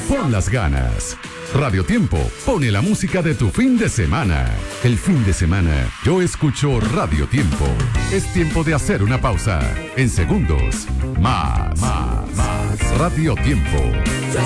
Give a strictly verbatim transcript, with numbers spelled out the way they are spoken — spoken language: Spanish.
pon las ganas. Radio Tiempo pone la música de tu fin de semana. El fin de semana yo escucho Radio Tiempo. Es tiempo de hacer una pausa. En segundos, más, más, más. Radio Tiempo.